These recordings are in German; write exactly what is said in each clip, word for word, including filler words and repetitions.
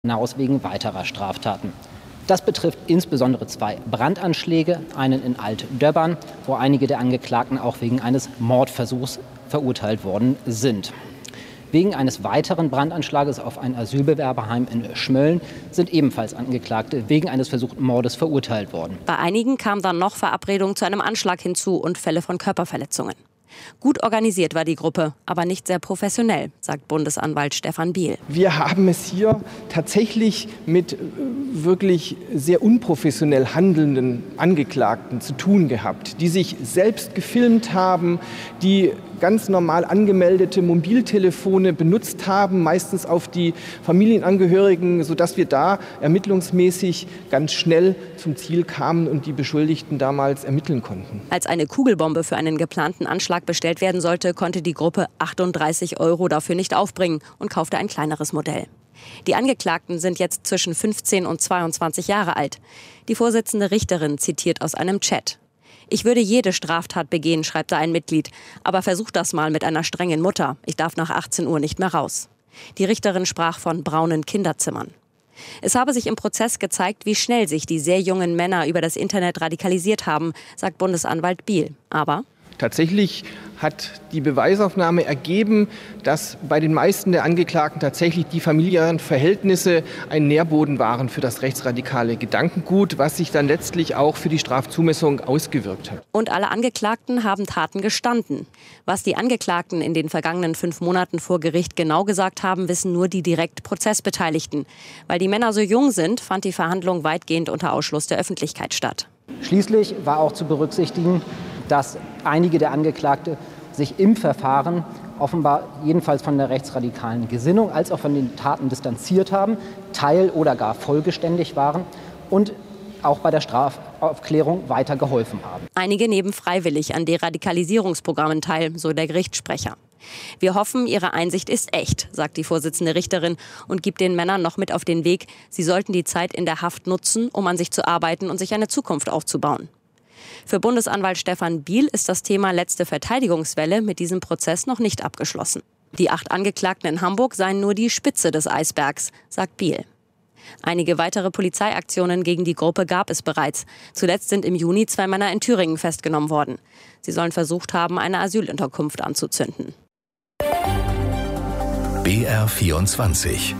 hinaus wegen weiterer Straftaten. Das betrifft insbesondere zwei Brandanschläge, einen in Alt-Döbbern, wo einige der Angeklagten auch wegen eines Mordversuchs verurteilt worden sind. Wegen eines weiteren Brandanschlages auf ein Asylbewerberheim in Schmölln sind ebenfalls Angeklagte wegen eines versuchten Mordes verurteilt worden. Bei einigen kam dann noch Verabredung zu einem Anschlag hinzu und Fälle von Körperverletzungen. Gut organisiert war die Gruppe, aber nicht sehr professionell, sagt Bundesanwalt Stefan Biel. Wir haben es hier tatsächlich mit wirklich sehr unprofessionell handelnden Angeklagten zu tun gehabt, die sich selbst gefilmt haben, die ganz normal angemeldete Mobiltelefone benutzt haben, meistens auf die Familienangehörigen, sodass wir da ermittlungsmäßig ganz schnell zum Ziel kamen und die Beschuldigten damals ermitteln konnten. Als eine Kugelbombe für einen geplanten Anschlag bestellt werden sollte, konnte die Gruppe achtunddreißig Euro dafür nicht aufbringen und kaufte ein kleineres Modell. Die Angeklagten sind jetzt zwischen fünfzehn und zweiundzwanzig Jahre alt. Die Vorsitzende Richterin zitiert aus einem Chat. Ich würde jede Straftat begehen, schreibt da ein Mitglied. Aber versuch das mal mit einer strengen Mutter. Ich darf nach achtzehn Uhr nicht mehr raus. Die Richterin sprach von braunen Kinderzimmern. Es habe sich im Prozess gezeigt, wie schnell sich die sehr jungen Männer über das Internet radikalisiert haben, sagt Bundesanwalt Biel. Aber tatsächlich hat die Beweisaufnahme ergeben, dass bei den meisten der Angeklagten tatsächlich die familiären Verhältnisse ein Nährboden waren für das rechtsradikale Gedankengut, was sich dann letztlich auch für die Strafzumessung ausgewirkt hat. Und alle Angeklagten haben Taten gestanden. Was die Angeklagten in den vergangenen fünf Monaten vor Gericht genau gesagt haben, wissen nur die direkt Prozessbeteiligten. Weil die Männer so jung sind, fand die Verhandlung weitgehend unter Ausschluss der Öffentlichkeit statt. Schließlich war auch zu berücksichtigen, dass einige der Angeklagte sich im Verfahren offenbar jedenfalls von der rechtsradikalen Gesinnung als auch von den Taten distanziert haben, teil- oder gar vollgeständig waren und auch bei der Strafaufklärung weiter geholfen haben. Einige nehmen freiwillig an Deradikalisierungsprogrammen teil, so der Gerichtssprecher. Wir hoffen, Ihre Einsicht ist echt, sagt die Vorsitzende Richterin und gibt den Männern noch mit auf den Weg, sie sollten die Zeit in der Haft nutzen, um an sich zu arbeiten und sich eine Zukunft aufzubauen. Für Bundesanwalt Stefan Biel ist das Thema letzte Verteidigungswelle mit diesem Prozess noch nicht abgeschlossen. Die acht Angeklagten in Hamburg seien nur die Spitze des Eisbergs, sagt Biel. Einige weitere Polizeiaktionen gegen die Gruppe gab es bereits. Zuletzt sind im Juni zwei Männer in Thüringen festgenommen worden. Sie sollen versucht haben, eine Asylunterkunft anzuzünden. B R vierundzwanzig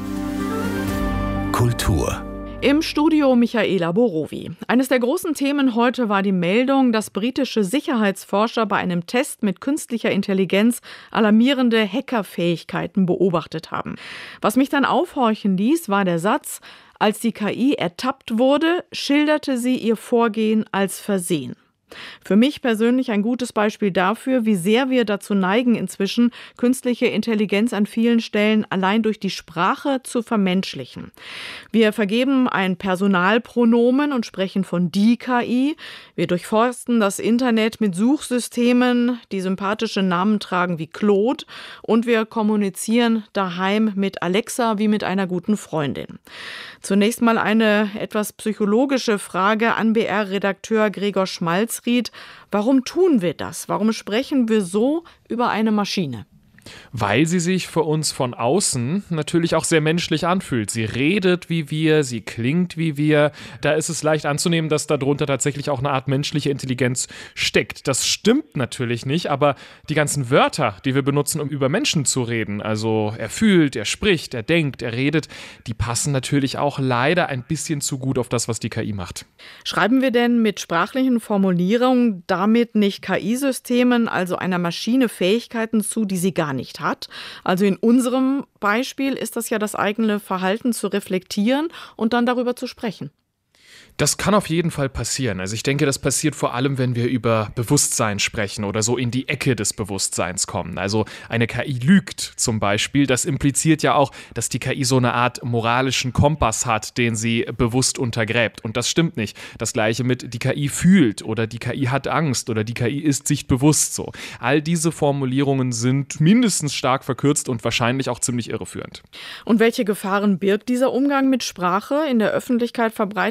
Kultur. Im Studio Michaela Borowi. Eines der großen Themen heute war die Meldung, dass britische Sicherheitsforscher bei einem Test mit künstlicher Intelligenz alarmierende Hackerfähigkeiten beobachtet haben. Was mich dann aufhorchen ließ, war der Satz: Als die K I ertappt wurde, schilderte sie ihr Vorgehen als Versehen. Für mich persönlich ein gutes Beispiel dafür, wie sehr wir dazu neigen, inzwischen künstliche Intelligenz an vielen Stellen allein durch die Sprache zu vermenschlichen. Wir vergeben ein Personalpronomen und sprechen von die K I. Wir durchforsten das Internet mit Suchsystemen, die sympathische Namen tragen wie Claude. Und wir kommunizieren daheim mit Alexa wie mit einer guten Freundin. Zunächst mal eine etwas psychologische Frage an B R-Redakteur Gregor Schmalzried. Warum tun wir das? Warum sprechen wir so über eine Maschine? Weil sie sich für uns von außen natürlich auch sehr menschlich anfühlt. Sie redet wie wir, sie klingt wie wir. Da ist es leicht anzunehmen, dass darunter tatsächlich auch eine Art menschliche Intelligenz steckt. Das stimmt natürlich nicht, aber die ganzen Wörter, die wir benutzen, um über Menschen zu reden, also er fühlt, er spricht, er denkt, er redet, die passen natürlich auch leider ein bisschen zu gut auf das, was die K I macht. Schreiben wir denn mit sprachlichen Formulierungen damit nicht K I-Systemen, also einer Maschine, Fähigkeiten zu, die sie gar nicht hat? Also in unserem Beispiel ist das ja das eigene Verhalten zu reflektieren und dann darüber zu sprechen. Das kann auf jeden Fall passieren. Also ich denke, das passiert vor allem, wenn wir über Bewusstsein sprechen oder so in die Ecke des Bewusstseins kommen. Also eine K I lügt zum Beispiel. Das impliziert ja auch, dass die K I so eine Art moralischen Kompass hat, den sie bewusst untergräbt. Und das stimmt nicht. Das Gleiche mit die K I fühlt oder die K I hat Angst oder die K I ist sich bewusst so. All diese Formulierungen sind mindestens stark verkürzt und wahrscheinlich auch ziemlich irreführend. Und welche Gefahren birgt dieser Umgang mit Sprache? In der Öffentlichkeit verbreitet sich ja so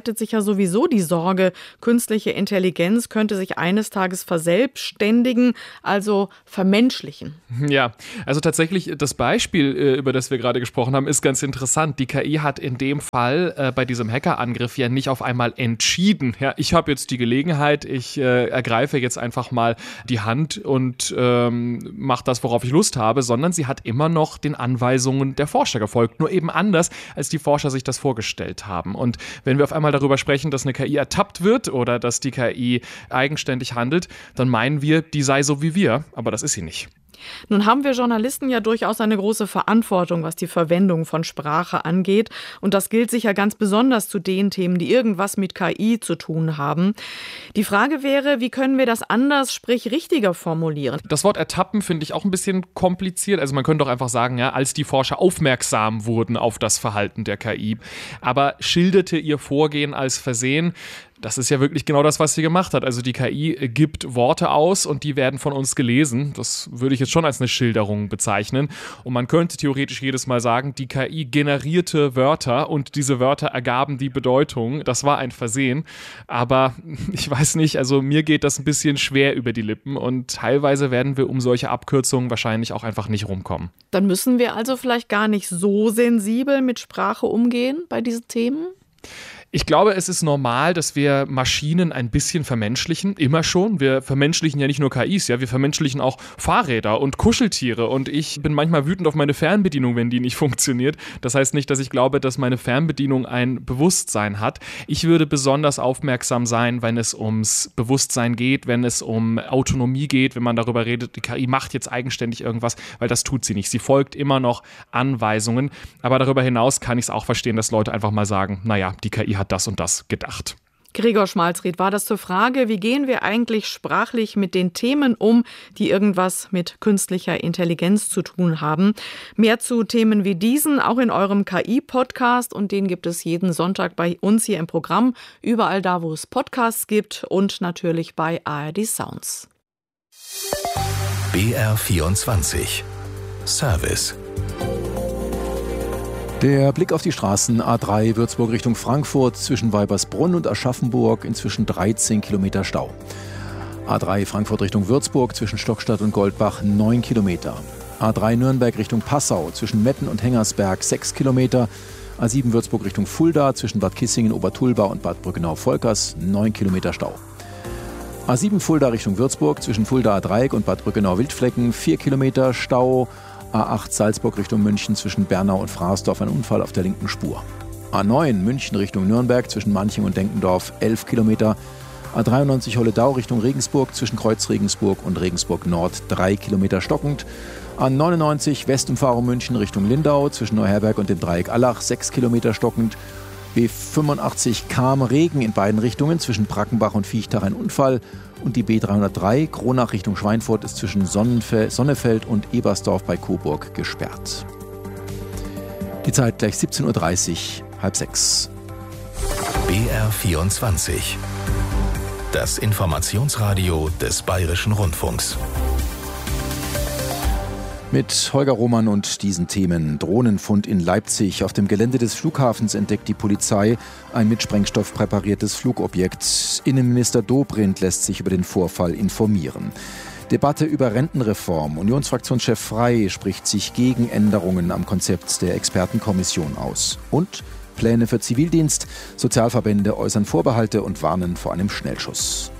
sowieso die Sorge, künstliche Intelligenz könnte sich eines Tages verselbstständigen, also vermenschlichen. Ja, also tatsächlich das Beispiel, über das wir gerade gesprochen haben, ist ganz interessant. Die K I hat in dem Fall äh, bei diesem Hackerangriff ja nicht auf einmal entschieden, ja, ich habe jetzt die Gelegenheit, ich äh, ergreife jetzt einfach mal die Hand und ähm, mache das, worauf ich Lust habe, sondern sie hat immer noch den Anweisungen der Forscher gefolgt, nur eben anders, als die Forscher sich das vorgestellt haben. Und wenn wir auf einmal darüber sprechen, dass eine K I ertappt wird oder dass die K I eigenständig handelt, dann meinen wir, die sei so wie wir, aber das ist sie nicht. Nun haben wir Journalisten ja durchaus eine große Verantwortung, was die Verwendung von Sprache angeht. Und das gilt sicher ganz besonders zu den Themen, die irgendwas mit K I zu tun haben. Die Frage wäre, wie können wir das anders, sprich richtiger formulieren? Das Wort ertappen finde ich auch ein bisschen kompliziert. Also man könnte doch einfach sagen, ja, als die Forscher aufmerksam wurden auf das Verhalten der K I, aber schilderte ihr Vorgehen als Versehen. Das ist ja wirklich genau das, was sie gemacht hat. Also die K I gibt Worte aus und die werden von uns gelesen. Das würde ich jetzt schon als eine Schilderung bezeichnen. Und man könnte theoretisch jedes Mal sagen, die K I generierte Wörter und diese Wörter ergaben die Bedeutung. Das war ein Versehen. Aber ich weiß nicht, also mir geht das ein bisschen schwer über die Lippen und teilweise werden wir um solche Abkürzungen wahrscheinlich auch einfach nicht rumkommen. Dann müssen wir also vielleicht gar nicht so sensibel mit Sprache umgehen bei diesen Themen? Ich glaube, es ist normal, dass wir Maschinen ein bisschen vermenschlichen, immer schon. Wir vermenschlichen ja nicht nur K Is, ja, wir vermenschlichen auch Fahrräder und Kuscheltiere und ich bin manchmal wütend auf meine Fernbedienung, wenn die nicht funktioniert. Das heißt nicht, dass ich glaube, dass meine Fernbedienung ein Bewusstsein hat. Ich würde besonders aufmerksam sein, wenn es ums Bewusstsein geht, wenn es um Autonomie geht, wenn man darüber redet, die K I macht jetzt eigenständig irgendwas, weil das tut sie nicht. Sie folgt immer noch Anweisungen, aber darüber hinaus kann ich es auch verstehen, dass Leute einfach mal sagen, naja, die K I hat das und das gedacht. Gregor Schmalzried, war das zur Frage, wie gehen wir eigentlich sprachlich mit den Themen um, die irgendwas mit künstlicher Intelligenz zu tun haben? Mehr zu Themen wie diesen auch in eurem K I-Podcast und den gibt es jeden Sonntag bei uns hier im Programm, überall da, wo es Podcasts gibt und natürlich bei A R D Sounds. B R vierundzwanzig Service. Der Blick auf die Straßen A drei Würzburg Richtung Frankfurt zwischen Weibersbrunn und Aschaffenburg, inzwischen dreizehn Kilometer Stau. A drei Frankfurt Richtung Würzburg zwischen Stockstadt und Goldbach neun Kilometer. A drei Nürnberg Richtung Passau zwischen Metten und Hengersberg sechs Kilometer. A sieben Würzburg Richtung Fulda zwischen Bad Kissingen, Obertulba und Bad Brückenau-Volkers neun Kilometer Stau. A sieben Fulda Richtung Würzburg zwischen Fuldaer Dreieck und Bad Brückenau-Wildflecken vier Kilometer Stau. A acht Salzburg Richtung München zwischen Bernau und Fraßdorf ein Unfall auf der linken Spur. A neun München Richtung Nürnberg zwischen Manching und Denkendorf elf Kilometer. A dreiundneunzig Holledau Richtung Regensburg zwischen Kreuz Regensburg und Regensburg Nord drei Kilometer stockend. A neunundneunzig Westumfahrung München Richtung Lindau zwischen Neuherberg und dem Dreieck Allach sechs Kilometer stockend. B fünfundachtzig Cham Regen in beiden Richtungen zwischen Brackenbach und Viechtach ein Unfall. Und die B dreihundertdrei Kronach Richtung Schweinfurt ist zwischen Sonnenfeld, Sonnefeld und Ebersdorf bei Coburg gesperrt. Die Zeit gleich siebzehn Uhr dreißig, halb sechs. B R vierundzwanzig. Das Informationsradio des Bayerischen Rundfunks. Mit Holger Roman und diesen Themen. Drohnenfund in Leipzig. Auf dem Gelände des Flughafens entdeckt die Polizei ein mit Sprengstoff präpariertes Flugobjekt. Innenminister Dobrindt lässt sich über den Vorfall informieren. Debatte über Rentenreform. Unionsfraktionschef Frey spricht sich gegen Änderungen am Konzept der Expertenkommission aus. Und Pläne für Zivildienst. Sozialverbände äußern Vorbehalte und warnen vor einem Schnellschuss.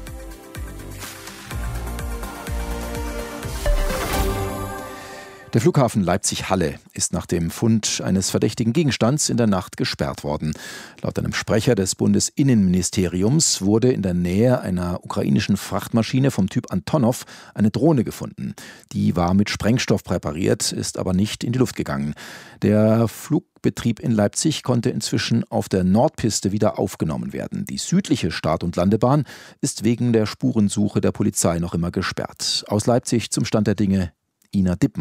Der Flughafen Leipzig-Halle ist nach dem Fund eines verdächtigen Gegenstands in der Nacht gesperrt worden. Laut einem Sprecher des Bundesinnenministeriums wurde in der Nähe einer ukrainischen Frachtmaschine vom Typ Antonov eine Drohne gefunden. Die war mit Sprengstoff präpariert, ist aber nicht in die Luft gegangen. Der Flugbetrieb in Leipzig konnte inzwischen auf der Nordpiste wieder aufgenommen werden. Die südliche Start- und Landebahn ist wegen der Spurensuche der Polizei noch immer gesperrt. Aus Leipzig zum Stand der Dinge, Ina Dippmann.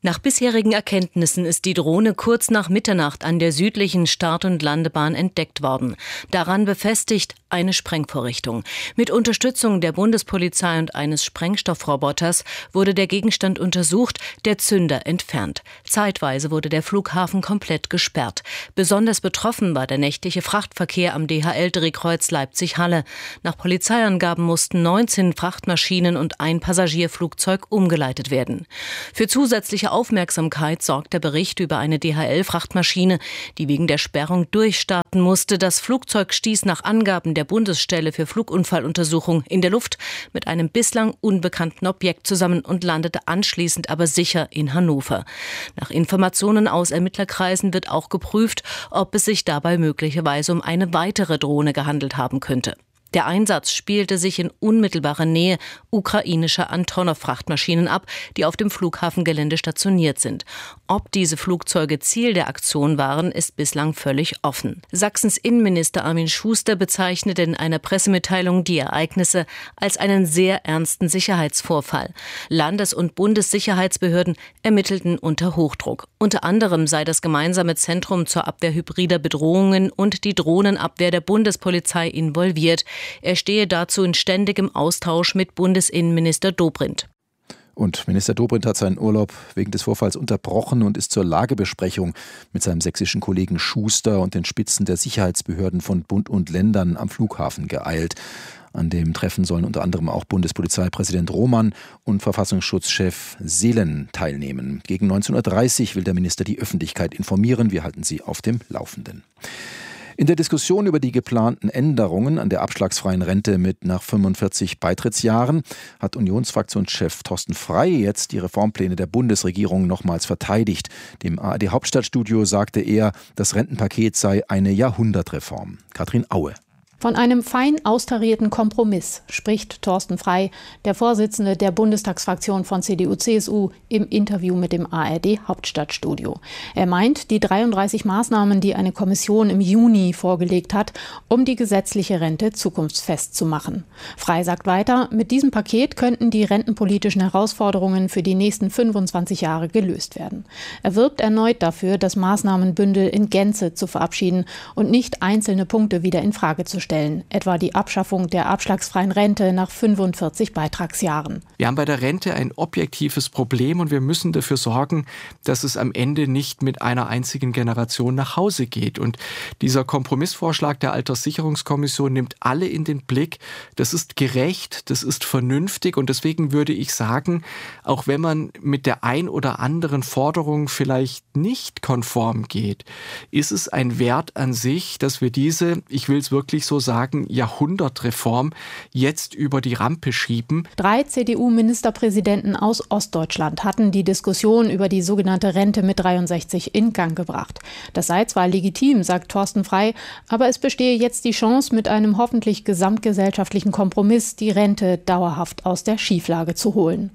Nach bisherigen Erkenntnissen ist die Drohne kurz nach Mitternacht an der südlichen Start- und Landebahn entdeckt worden. Daran befestigt eine Sprengvorrichtung. Mit Unterstützung der Bundespolizei und eines Sprengstoffroboters wurde der Gegenstand untersucht, der Zünder entfernt. Zeitweise wurde der Flughafen komplett gesperrt. Besonders betroffen war der nächtliche Frachtverkehr am D H L-Drehkreuz Leipzig-Halle. Nach Polizeiangaben mussten neunzehn Frachtmaschinen und ein Passagierflugzeug umgeleitet werden. Für zusätzliche Aufmerksamkeit sorgt der Bericht über eine D H L-Frachtmaschine, die wegen der Sperrung durchstarten musste. Das Flugzeug stieß nach Angaben der Bundesstelle für Flugunfalluntersuchung in der Luft mit einem bislang unbekannten Objekt zusammen und landete anschließend aber sicher in Hannover. Nach Informationen aus Ermittlerkreisen wird auch geprüft, ob es sich dabei möglicherweise um eine weitere Drohne gehandelt haben könnte. Der Einsatz spielte sich in unmittelbarer Nähe ukrainischer Antonov-Frachtmaschinen ab, die auf dem Flughafengelände stationiert sind. Ob diese Flugzeuge Ziel der Aktion waren, ist bislang völlig offen. Sachsens Innenminister Armin Schuster bezeichnete in einer Pressemitteilung die Ereignisse als einen sehr ernsten Sicherheitsvorfall. Landes- und Bundessicherheitsbehörden ermittelten unter Hochdruck. Unter anderem sei das gemeinsame Zentrum zur Abwehr hybrider Bedrohungen und die Drohnenabwehr der Bundespolizei involviert. Er stehe dazu in ständigem Austausch mit Bundesinnenminister Dobrindt. Und Minister Dobrindt hat seinen Urlaub wegen des Vorfalls unterbrochen und ist zur Lagebesprechung mit seinem sächsischen Kollegen Schuster und den Spitzen der Sicherheitsbehörden von Bund und Ländern am Flughafen geeilt. An dem Treffen sollen unter anderem auch Bundespolizeipräsident Roman und Verfassungsschutzchef Seelen teilnehmen. Gegen neunzehn Uhr dreißig will der Minister die Öffentlichkeit informieren. Wir halten Sie auf dem Laufenden. In der Diskussion über die geplanten Änderungen an der abschlagsfreien Rente mit nach fünfundvierzig Beitrittsjahren hat Unionsfraktionschef Thorsten Frey jetzt die Reformpläne der Bundesregierung nochmals verteidigt. Dem A R D-Hauptstadtstudio sagte er, das Rentenpaket sei eine Jahrhundertreform. Katrin Aue. Von einem fein austarierten Kompromiss spricht Thorsten Frey, der Vorsitzende der Bundestagsfraktion von C D U C S U, im Interview mit dem A R D-Hauptstadtstudio. Er meint, die dreiunddreißig Maßnahmen, die eine Kommission im Juni vorgelegt hat, um die gesetzliche Rente zukunftsfest zu machen. Frey sagt weiter, mit diesem Paket könnten die rentenpolitischen Herausforderungen für die nächsten fünfundzwanzig Jahre gelöst werden. Er wirbt erneut dafür, das Maßnahmenbündel in Gänze zu verabschieden und nicht einzelne Punkte wieder in Frage zu stellen. Etwa die Abschaffung der abschlagsfreien Rente nach fünfundvierzig Beitragsjahren. Wir haben bei der Rente ein objektives Problem und wir müssen dafür sorgen, dass es am Ende nicht mit einer einzigen Generation nach Hause geht. Und dieser Kompromissvorschlag der Alterssicherungskommission nimmt alle in den Blick. Das ist gerecht, das ist vernünftig und deswegen würde ich sagen, auch wenn man mit der ein oder anderen Forderung vielleicht nicht konform geht, ist es ein Wert an sich, dass wir diese, ich will es wirklich so sagen, Jahrhundertreform jetzt über die Rampe schieben. Drei C D U-Ministerpräsidenten aus Ostdeutschland hatten die Diskussion über die sogenannte Rente mit dreiundsechzig in Gang gebracht. Das sei zwar legitim, sagt Thorsten Frey, aber es bestehe jetzt die Chance, mit einem hoffentlich gesamtgesellschaftlichen Kompromiss die Rente dauerhaft aus der Schieflage zu holen.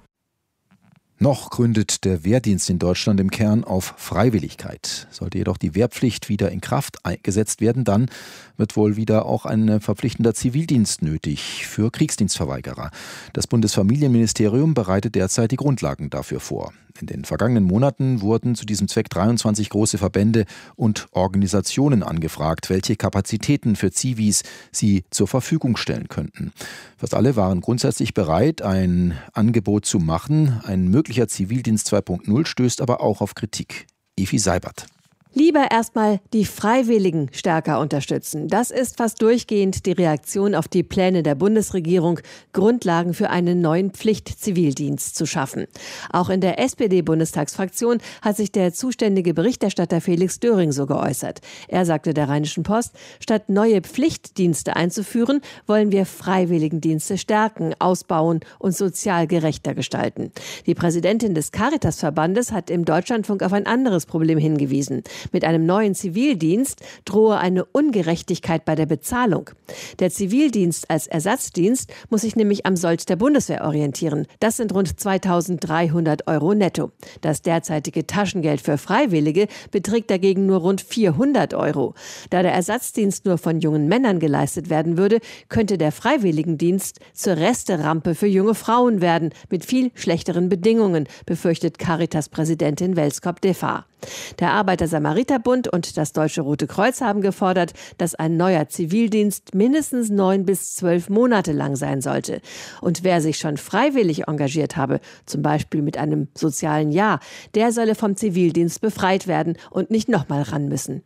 Noch gründet der Wehrdienst in Deutschland im Kern auf Freiwilligkeit. Sollte jedoch die Wehrpflicht wieder in Kraft gesetzt werden, dann wird wohl wieder auch ein verpflichtender Zivildienst nötig für Kriegsdienstverweigerer. Das Bundesfamilienministerium bereitet derzeit die Grundlagen dafür vor. In den vergangenen Monaten wurden zu diesem Zweck dreiundzwanzig große Verbände und Organisationen angefragt, welche Kapazitäten für Zivis sie zur Verfügung stellen könnten. Fast alle waren grundsätzlich bereit, ein Angebot zu machen. Ein möglicher Zivildienst zwei Punkt null stößt aber auch auf Kritik. Evi Seibert. Lieber erstmal die Freiwilligen stärker unterstützen. Das ist fast durchgehend die Reaktion auf die Pläne der Bundesregierung, Grundlagen für einen neuen Pflichtzivildienst zu schaffen. Auch in der S P D-Bundestagsfraktion hat sich der zuständige Berichterstatter Felix Döring so geäußert. Er sagte der Rheinischen Post, statt neue Pflichtdienste einzuführen, wollen wir Freiwilligendienste stärken, ausbauen und sozial gerechter gestalten. Die Präsidentin des Caritas-Verbandes hat im Deutschlandfunk auf ein anderes Problem hingewiesen. Mit einem neuen Zivildienst drohe eine Ungerechtigkeit bei der Bezahlung. Der Zivildienst als Ersatzdienst muss sich nämlich am Sold der Bundeswehr orientieren. Das sind rund zweitausenddreihundert Euro netto. Das derzeitige Taschengeld für Freiwillige beträgt dagegen nur rund vierhundert Euro. Da der Ersatzdienst nur von jungen Männern geleistet werden würde, könnte der Freiwilligendienst zur Resterampe für junge Frauen werden, mit viel schlechteren Bedingungen, befürchtet Caritas-Präsidentin Welskop-Defar. Der Arbeiter-Samariter-Bund und das Deutsche Rote Kreuz haben gefordert, dass ein neuer Zivildienst mindestens neun bis zwölf Monate lang sein sollte. Und wer sich schon freiwillig engagiert habe, zum Beispiel mit einem sozialen Jahr, der solle vom Zivildienst befreit werden und nicht nochmal ran müssen.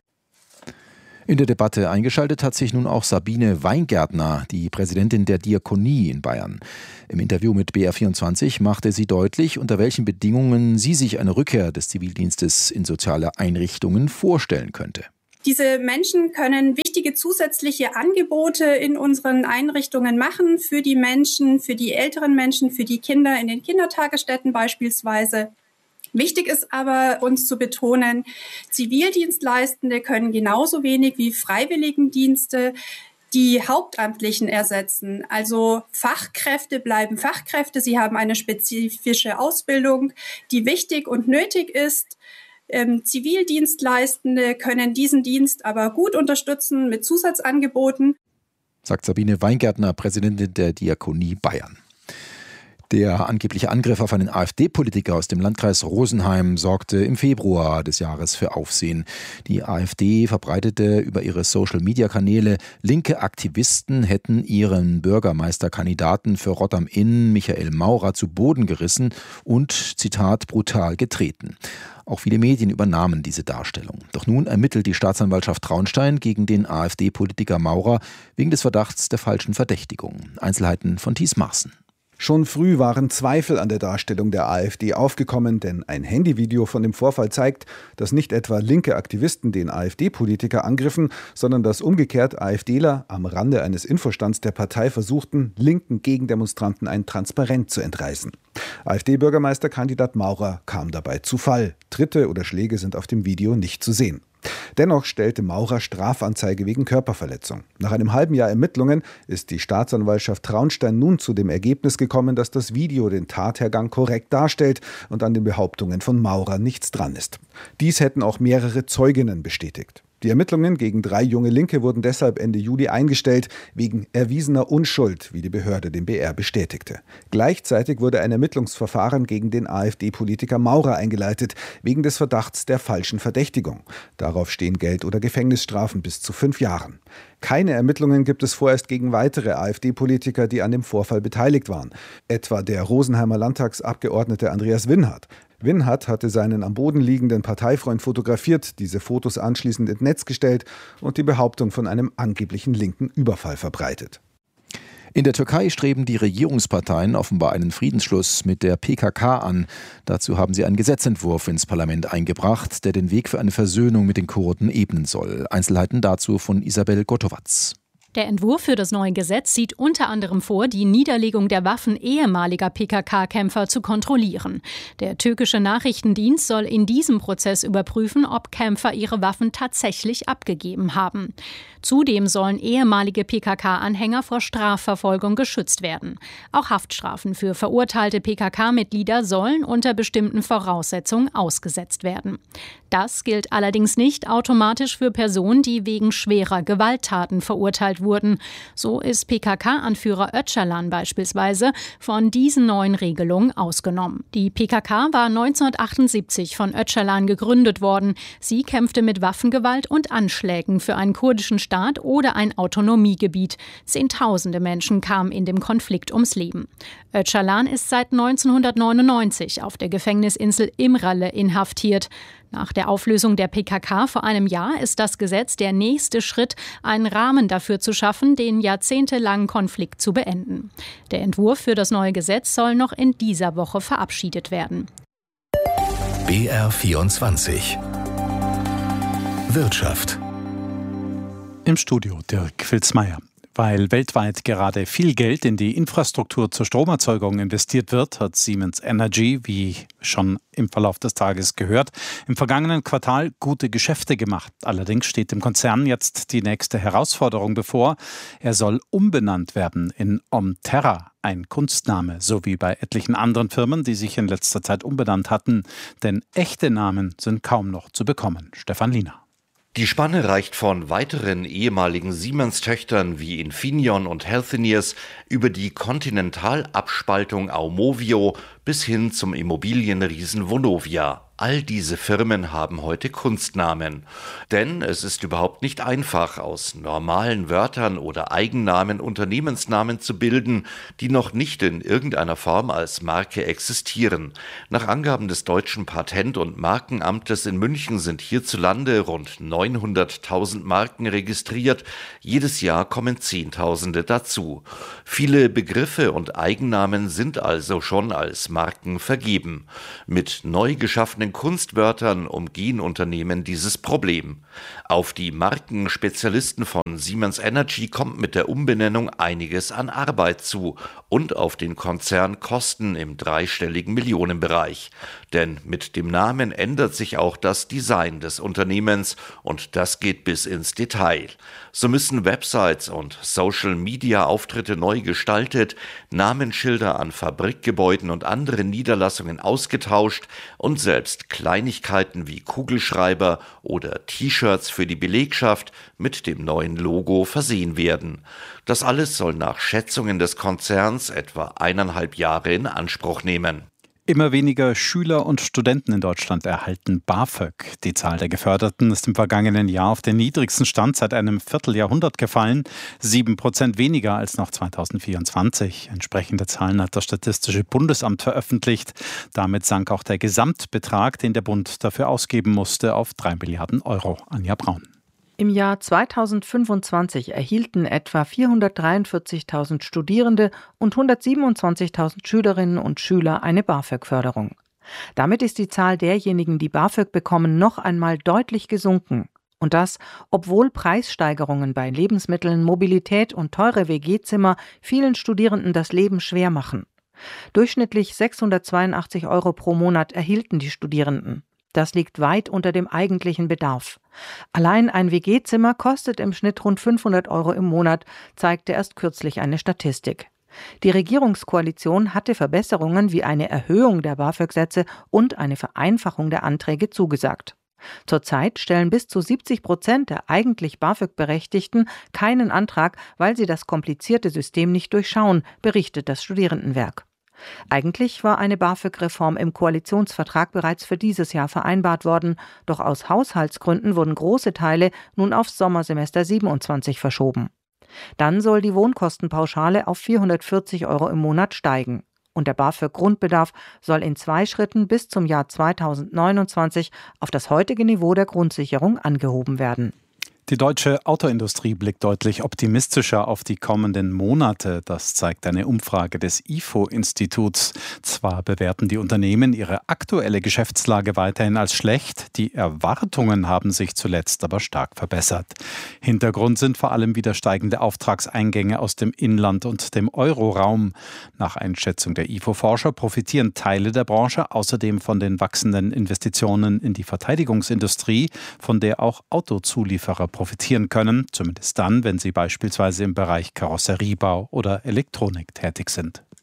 In der Debatte eingeschaltet hat sich nun auch Sabine Weingärtner, die Präsidentin der Diakonie in Bayern. Im Interview mit B R vierundzwanzig machte sie deutlich, unter welchen Bedingungen sie sich eine Rückkehr des Zivildienstes in soziale Einrichtungen vorstellen könnte. Diese Menschen können wichtige zusätzliche Angebote in unseren Einrichtungen machen für die Menschen, für die älteren Menschen, für die Kinder in den Kindertagesstätten beispielsweise. Wichtig ist aber, uns zu betonen, Zivildienstleistende können genauso wenig wie Freiwilligendienste die Hauptamtlichen ersetzen. Also Fachkräfte bleiben Fachkräfte. Sie haben eine spezifische Ausbildung, die wichtig und nötig ist. Ähm, Zivildienstleistende können diesen Dienst aber gut unterstützen mit Zusatzangeboten. Sagt Sabine Weingärtner, Präsidentin der Diakonie Bayern. Der angebliche Angriff auf einen AfD-Politiker aus dem Landkreis Rosenheim sorgte im Februar des Jahres für Aufsehen. Die AfD verbreitete über ihre Social-Media-Kanäle, linke Aktivisten hätten ihren Bürgermeisterkandidaten für Rotterdam-Inn, Michael Maurer, zu Boden gerissen und, Zitat, brutal getreten. Auch viele Medien übernahmen diese Darstellung. Doch nun ermittelt die Staatsanwaltschaft Traunstein gegen den AfD-Politiker Maurer wegen des Verdachts der falschen Verdächtigung. Einzelheiten von Thies Marsen. Schon früh waren Zweifel an der Darstellung der AfD aufgekommen, denn ein Handyvideo von dem Vorfall zeigt, dass nicht etwa linke Aktivisten den AfD-Politiker angriffen, sondern dass umgekehrt AfDler am Rande eines Infostands der Partei versuchten, linken Gegendemonstranten ein Transparent zu entreißen. AfD-Bürgermeisterkandidat Maurer kam dabei zu Fall. Tritte oder Schläge sind auf dem Video nicht zu sehen. Dennoch stellte Maurer Strafanzeige wegen Körperverletzung. Nach einem halben Jahr Ermittlungen ist die Staatsanwaltschaft Traunstein nun zu dem Ergebnis gekommen, dass das Video den Tathergang korrekt darstellt und an den Behauptungen von Maurer nichts dran ist. Dies hätten auch mehrere Zeuginnen bestätigt. Die Ermittlungen gegen drei junge Linke wurden deshalb Ende Juli eingestellt, wegen erwiesener Unschuld, wie die Behörde dem B R bestätigte. Gleichzeitig wurde ein Ermittlungsverfahren gegen den AfD-Politiker Maurer eingeleitet, wegen des Verdachts der falschen Verdächtigung. Darauf stehen Geld- oder Gefängnisstrafen bis zu fünf Jahren. Keine Ermittlungen gibt es vorerst gegen weitere AfD-Politiker, die an dem Vorfall beteiligt waren. Etwa der Rosenheimer Landtagsabgeordnete Andreas Winhardt. Winhardt hatte seinen am Boden liegenden Parteifreund fotografiert, diese Fotos anschließend ins Netz gestellt und die Behauptung von einem angeblichen linken Überfall verbreitet. In der Türkei streben die Regierungsparteien offenbar einen Friedensschluss mit der P K K an. Dazu haben sie einen Gesetzentwurf ins Parlament eingebracht, der den Weg für eine Versöhnung mit den Kurden ebnen soll. Einzelheiten dazu von Isabel Gotowatz. Der Entwurf für das neue Gesetz sieht unter anderem vor, die Niederlegung der Waffen ehemaliger P K K-Kämpfer zu kontrollieren. Der türkische Nachrichtendienst soll in diesem Prozess überprüfen, ob Kämpfer ihre Waffen tatsächlich abgegeben haben. Zudem sollen ehemalige P K K-Anhänger vor Strafverfolgung geschützt werden. Auch Haftstrafen für verurteilte P K K-Mitglieder sollen unter bestimmten Voraussetzungen ausgesetzt werden. Das gilt allerdings nicht automatisch für Personen, die wegen schwerer Gewalttaten verurteilt wurden. So ist P K K-Anführer Öcalan beispielsweise von diesen neuen Regelungen ausgenommen. Die P K K war neunzehnhundertachtundsiebzig von Öcalan gegründet worden. Sie kämpfte mit Waffengewalt und Anschlägen für einen kurdischen Staat oder ein Autonomiegebiet. Zehntausende Menschen kamen in dem Konflikt ums Leben. Öcalan ist seit neunzehnhundertneunundneunzig auf der Gefängnisinsel İmralı inhaftiert. Nach der Auflösung der P K K vor einem Jahr ist das Gesetz der nächste Schritt, einen Rahmen dafür zu schaffen, den jahrzehntelangen Konflikt zu beenden. Der Entwurf für das neue Gesetz soll noch in dieser Woche verabschiedet werden. B R vierundzwanzig Wirtschaft. Im Studio Dirk Filzmeier. Weil weltweit gerade viel Geld in die Infrastruktur zur Stromerzeugung investiert wird, hat Siemens Energy, wie schon im Verlauf des Tages gehört, im vergangenen Quartal gute Geschäfte gemacht. Allerdings steht dem Konzern jetzt die nächste Herausforderung bevor. Er soll umbenannt werden in Omterra, ein Kunstname, so wie bei etlichen anderen Firmen, die sich in letzter Zeit umbenannt hatten. Denn echte Namen sind kaum noch zu bekommen. Stefan Liener. Die Spanne reicht von weiteren ehemaligen Siemens-Töchtern wie Infineon und Healthineers über die Kontinentalabspaltung Aumovio bis hin zum Immobilienriesen Vonovia. All diese Firmen haben heute Kunstnamen. Denn es ist überhaupt nicht einfach, aus normalen Wörtern oder Eigennamen Unternehmensnamen zu bilden, die noch nicht in irgendeiner Form als Marke existieren. Nach Angaben des Deutschen Patent- und Markenamtes in München sind hierzulande rund neunhunderttausend Marken registriert. Jedes Jahr kommen Zehntausende dazu. Viele Begriffe und Eigennamen sind also schon als Marken vergeben. Mit neu geschaffenen Kunstwörtern umgehen Unternehmen dieses Problem. Auf die Markenspezialisten von Siemens Energy kommt mit der Umbenennung einiges an Arbeit zu und auf den Konzern Kosten im dreistelligen Millionenbereich. Denn mit dem Namen ändert sich auch das Design des Unternehmens und das geht bis ins Detail. So müssen Websites und Social-Media-Auftritte neu gestaltet, Namensschilder an Fabrikgebäuden und andere Niederlassungen ausgetauscht und selbst Kleinigkeiten wie Kugelschreiber oder T-Shirts für die Belegschaft mit dem neuen Logo versehen werden. Das alles soll nach Schätzungen des Konzerns etwa eineinhalb Jahre in Anspruch nehmen. Immer weniger Schüler und Studenten in Deutschland erhalten BAföG. Die Zahl der Geförderten ist im vergangenen Jahr auf den niedrigsten Stand seit einem Vierteljahrhundert gefallen. Sieben Prozent weniger als noch zweitausendvierundzwanzig. Entsprechende Zahlen hat das Statistische Bundesamt veröffentlicht. Damit sank auch der Gesamtbetrag, den der Bund dafür ausgeben musste, auf drei Milliarden Euro. Anja Braun. Im Jahr zweitausendfünfundzwanzig erhielten etwa vierhundertdreiundvierzigtausend Studierende und hundertsiebenundzwanzigtausend Schülerinnen und Schüler eine BAföG-Förderung. Damit ist die Zahl derjenigen, die BAföG bekommen, noch einmal deutlich gesunken. Und das, obwohl Preissteigerungen bei Lebensmitteln, Mobilität und teure W G-Zimmer vielen Studierenden das Leben schwer machen. Durchschnittlich sechshundertzweiundachtzig Euro pro Monat erhielten die Studierenden. Das liegt weit unter dem eigentlichen Bedarf. Allein ein W G-Zimmer kostet im Schnitt rund fünfhundert Euro im Monat, zeigte erst kürzlich eine Statistik. Die Regierungskoalition hatte Verbesserungen wie eine Erhöhung der BAföG-Sätze und eine Vereinfachung der Anträge zugesagt. Zurzeit stellen bis zu siebzig Prozent der eigentlich BAföG-Berechtigten keinen Antrag, weil sie das komplizierte System nicht durchschauen, berichtet das Studierendenwerk. Eigentlich war eine BAföG-Reform im Koalitionsvertrag bereits für dieses Jahr vereinbart worden, doch aus Haushaltsgründen wurden große Teile nun aufs Sommersemester siebenundzwanzig verschoben. Dann soll die Wohnkostenpauschale auf vierhundertvierzig Euro im Monat steigen. Und der BAföG-Grundbedarf soll in zwei Schritten bis zum Jahr zweitausendneunundzwanzig auf das heutige Niveau der Grundsicherung angehoben werden. Die deutsche Autoindustrie blickt deutlich optimistischer auf die kommenden Monate. Das zeigt eine Umfrage des I F O-Instituts. Zwar bewerten die Unternehmen ihre aktuelle Geschäftslage weiterhin als schlecht, die Erwartungen haben sich zuletzt aber stark verbessert. Hintergrund sind vor allem wieder steigende Auftragseingänge aus dem Inland und dem Euroraum. Nach Einschätzung der I F O-Forscher profitieren Teile der Branche außerdem von den wachsenden Investitionen in die Verteidigungsindustrie, von der auch Autozulieferer profitieren können, zumindest dann, wenn sie beispielsweise im Bereich Karosseriebau oder Elektronik tätig sind.